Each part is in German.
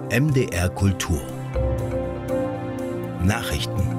MDR Kultur Nachrichten.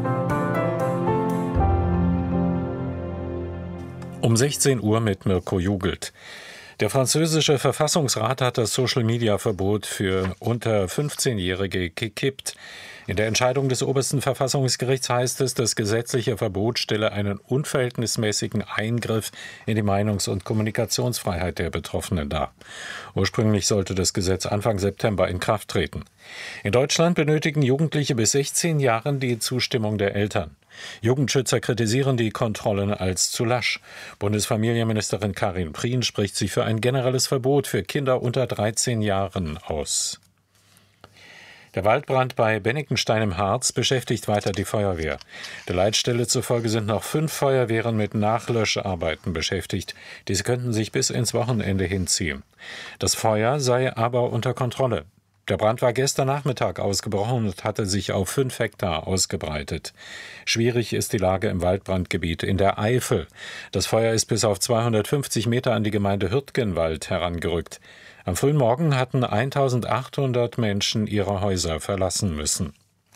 Um 16 Uhr mit Mirko Jugelt. Der französische Verfassungsrat hat das Social-Media-Verbot für unter 15-Jährige gekippt. In der Entscheidung des obersten Verfassungsgerichts heißt es, das gesetzliche Verbot stelle einen unverhältnismäßigen Eingriff in die Meinungs- und Kommunikationsfreiheit der Betroffenen dar. Ursprünglich sollte das Gesetz Anfang September in Kraft treten. In Deutschland benötigen Jugendliche bis 16 Jahren die Zustimmung der Eltern. Jugendschützer kritisieren die Kontrollen als zu lasch. Bundesfamilienministerin Karin Prien spricht sich für ein generelles Verbot für Kinder unter 13 Jahren aus. Der Waldbrand bei Bennikenstein im Harz beschäftigt weiter die Feuerwehr. Der Leitstelle zufolge sind noch 5 Feuerwehren mit Nachlöscharbeiten beschäftigt. Diese könnten sich bis ins Wochenende hinziehen. Das Feuer sei aber unter Kontrolle. Der Brand war gestern Nachmittag ausgebrochen und hatte sich auf 5 Hektar ausgebreitet. Schwierig ist die Lage im Waldbrandgebiet in der Eifel. Das Feuer ist bis auf 250 Meter an die Gemeinde Hürtgenwald herangerückt. Am frühen Morgen hatten 1800 Menschen ihre Häuser verlassen müssen.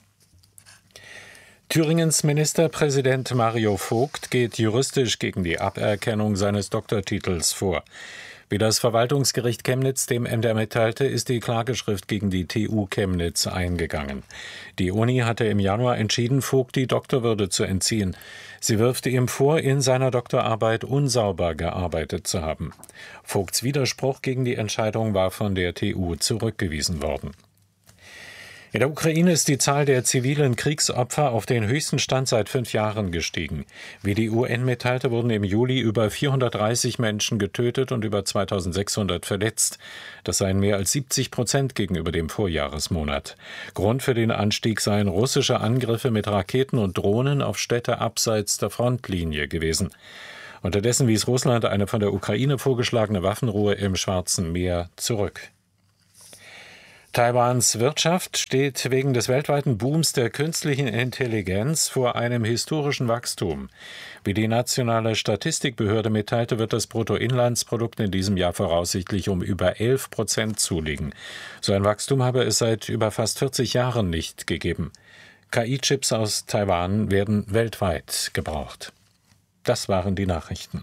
Thüringens Ministerpräsident Mario Vogt geht juristisch gegen die Aberkennung seines Doktortitels vor. Wie das Verwaltungsgericht Chemnitz dem MDR mitteilte, ist die Klageschrift gegen die TU Chemnitz eingegangen. Die Uni hatte im Januar entschieden, Vogt die Doktorwürde zu entziehen. Sie wirft ihm vor, in seiner Doktorarbeit unsauber gearbeitet zu haben. Vogts Widerspruch gegen die Entscheidung war von der TU zurückgewiesen worden. In der Ukraine ist die Zahl der zivilen Kriegsopfer auf den höchsten Stand seit 5 Jahren gestiegen. Wie die UN mitteilte, wurden im Juli über 430 Menschen getötet und über 2600 verletzt. Das seien mehr als 70% gegenüber dem Vorjahresmonat. Grund für den Anstieg seien russische Angriffe mit Raketen und Drohnen auf Städte abseits der Frontlinie gewesen. Unterdessen wies Russland eine von der Ukraine vorgeschlagene Waffenruhe im Schwarzen Meer zurück. Taiwans Wirtschaft steht wegen des weltweiten Booms der künstlichen Intelligenz vor einem historischen Wachstum. Wie die nationale Statistikbehörde mitteilte, wird das Bruttoinlandsprodukt in diesem Jahr voraussichtlich um über 11% zulegen. So ein Wachstum habe es seit über fast 40 Jahren nicht gegeben. KI-Chips aus Taiwan werden weltweit gebraucht. Das waren die Nachrichten.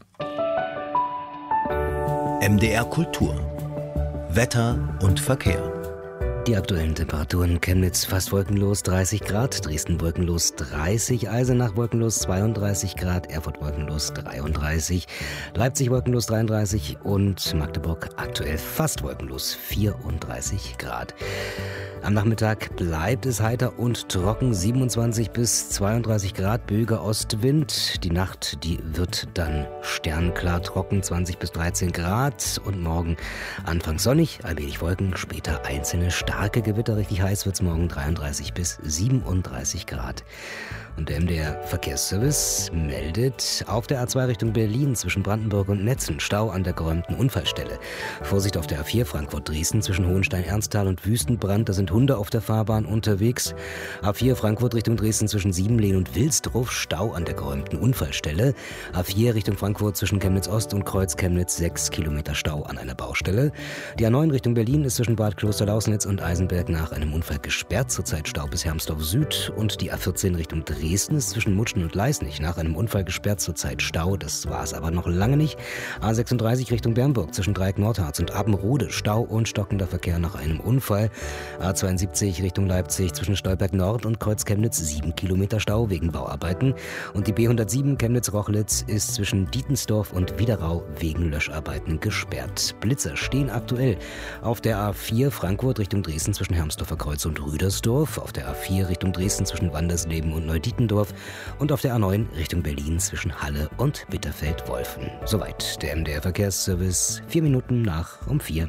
MDR Kultur Wetter und Verkehr. Die aktuellen Temperaturen: Chemnitz fast wolkenlos 30 Grad, Dresden wolkenlos 30, Eisenach wolkenlos 32 Grad, Erfurt wolkenlos 33, Leipzig wolkenlos 33 und Magdeburg aktuell fast wolkenlos 34 Grad. Am Nachmittag bleibt es heiter und trocken, 27 bis 32 Grad, böiger Ostwind. Die Nacht, die wird dann sternklar trocken, 20 bis 13 Grad. Und morgen anfangs sonnig, allmählich Wolken, später einzelne starke Gewitter. Richtig heiß wird's morgen, 33 bis 37 Grad. Und der MDR Verkehrsservice meldet: auf der A2 Richtung Berlin zwischen Brandenburg und Netzen Stau an der geräumten Unfallstelle. Vorsicht auf der A4 Frankfurt-Dresden zwischen Hohenstein-Ernsthal und Wüstenbrand, da sind Hunde auf der Fahrbahn unterwegs. A4 Frankfurt Richtung Dresden zwischen Siebenlehn und Wilsdruf Stau an der geräumten Unfallstelle. A4 Richtung Frankfurt zwischen Chemnitz-Ost und Kreuz Chemnitz 6 Kilometer Stau an einer Baustelle. Die A9 Richtung Berlin ist zwischen Bad Klosterlausnitz und Eisenberg nach einem Unfall gesperrt, zurzeit Stau bis Hermsdorf Süd. Und die A14 Richtung Dresden ist zwischen Mutschen und Leisnig nach einem Unfall gesperrt, zurzeit Stau. Das war es aber noch lange nicht. A36 Richtung Bernburg zwischen Dreieck-Nordharz und Abenrode Stau und stockender Verkehr nach einem Unfall. A72 Richtung Leipzig zwischen Stolberg Nord und Kreuz Chemnitz 7 Kilometer Stau wegen Bauarbeiten. Und die B107 Chemnitz-Rochlitz ist zwischen Dietensdorf und Wiederau wegen Löscharbeiten gesperrt. Blitzer stehen aktuell auf der A4 Frankfurt Richtung Dresden zwischen Hermsdorfer Kreuz und Rüdersdorf, auf der A4 Richtung Dresden zwischen Wandersleben und Neudietendorf und auf der A9 Richtung Berlin zwischen Halle und Bitterfeld-Wolfen. Soweit der MDR Verkehrsservice, 4 Minuten nach um 4.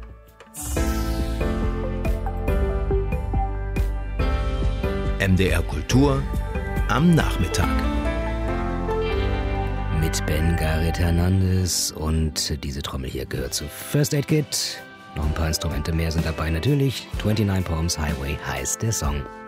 MDR Kultur am Nachmittag. Mit Ben Gareth Hernandez, und diese Trommel hier gehört zu First Aid Kit. Noch ein paar Instrumente mehr sind dabei natürlich. 29 Palms Highway heißt der Song.